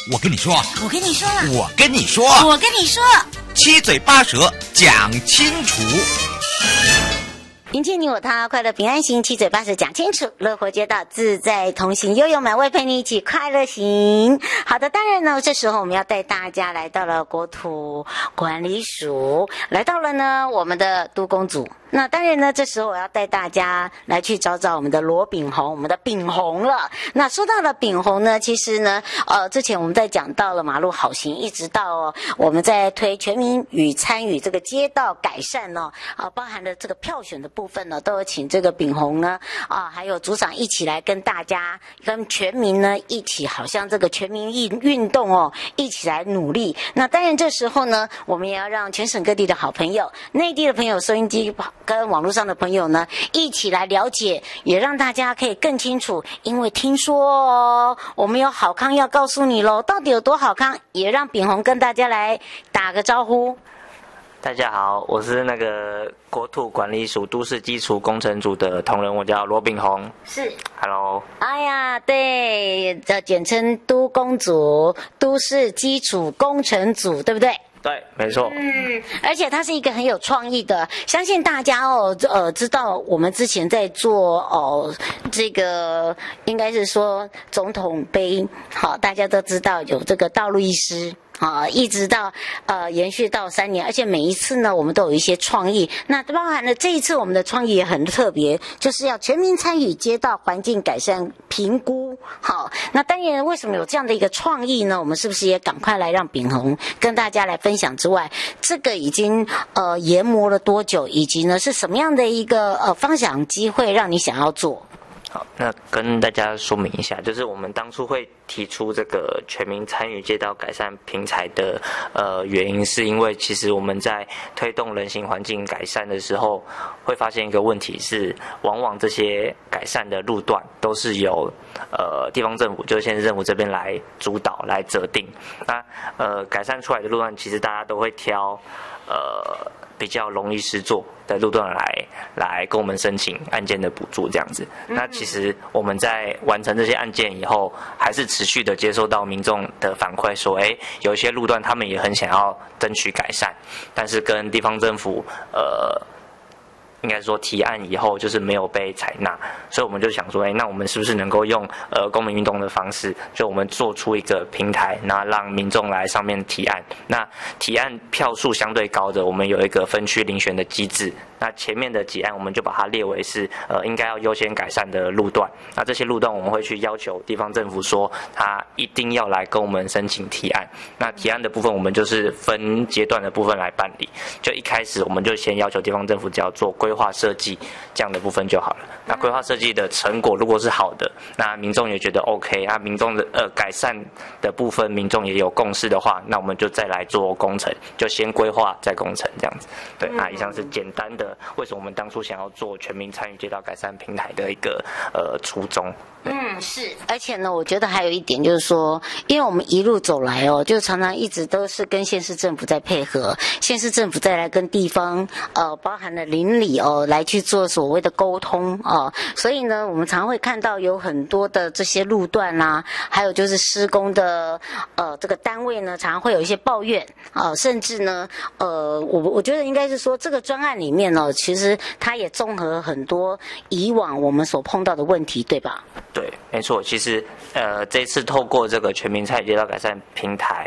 我跟你说， 我跟你说了， 我跟你说， 我跟你说， 七嘴八舌讲清楚。 迎接你我他，快乐平安行，七嘴八舌讲清楚，乐活街道自在同行，悠悠美味陪你一起快乐行。好的，当然呢，这时候我们要带大家来到了国土管理署，来到了呢我们的都公组。那当然呢，这时候我要带大家来去找我们的罗炳宏，我们的炳宏了。那说到了炳宏呢，其实呢，之前我们在讲到了马路好行，一直到我们在推全民与参与这个街道改善呢，包含了这个票选的部分呢，都有请这个炳宏呢，还有组长一起来跟大家、跟全民呢一起，好像这个全民运动哦，一起来努力。那当然这时候呢，我们也要让全省各地的好朋友、内地的朋友、收音机跟网络上的朋友呢，一起来了解，也让大家可以更清楚。因为听说我们有好康要告诉你咯，到底有多好康，也让炳宏跟大家来打个招呼。 大家好，我是那个国土管理署都市基础工程组的同仁，我叫罗炳宏。 是 ，Hello。 哎呀，对，简称都工组、都市基础工程组，对不对？ 对，没错。 而且它是一个很有创意的，相信大家知道我们之前在做这个应该是说总统杯，好，大家都知道有这个道路医师。一直到延续到3年，而且每一次呢，我们都有一些创意。那包含了这一次我们的创意也很特别，就是要全民参与街道环境改善评估。好，那当然为什么有这样的一个创意呢？我们是不是也赶快来让炳宏跟大家来分享之外，这个已经研磨了多久，以及呢是什么样的一个方向机会让你想要做？ 好，那跟大家说明一下，就是我们当初会提出这个全民参与街道改善平台的原因，是因为其实我们在推动人行环境改善的时候，会发现一个问题是，往往这些改善的路段都是由地方政府，就是县市政府这边来主导来择定。那改善出来的路段，其实大家都会挑比较容易施作的路段来跟我们申请案件的补助这样子。那其实我们在完成这些案件以后，还是持续的接收到民众的反馈说，有一些路段他们也很想要争取改善，但是跟地方政府应该说提案以后就是没有被采纳，所以我们就想说，那我们是不是能够用公民运动的方式，就我们做出一个平台，那让民众来上面提案。那提案票数相对高的，我们有一个分区遴选的机制。那前面的几案我们就把它列为是应该要优先改善的路段。那这些路段我们会去要求地方政府说，他一定要来跟我们申请提案。那提案的部分我们就是分阶段的部分来办理。就一开始我们就先要求地方政府只要做规划设计这样的部分就好了。那规划设计的成果如果是好的，那民众也觉得 OK， 那民众的改善的部分民众也有共识的话，那我们就再来做工程，就先规划再工程这样子。对，那以上是简单的为什么我们当初想要做全民参与街道改善平台的一个初衷。 是，而且呢，我觉得还有一点就是说，因为我们一路走来就常常一直都是跟县市政府在配合，县市政府再来跟地方包含了邻里来去做所谓的沟通所以呢，我们常会看到有很多的这些路段啦，还有就是施工的这个单位呢，常常会有一些抱怨甚至呢我觉得应该是说这个专案里面其实它也综合很多以往我们所碰到的问题，对吧？ 对，没错。其实这次透过这个全民参与街道改善平台，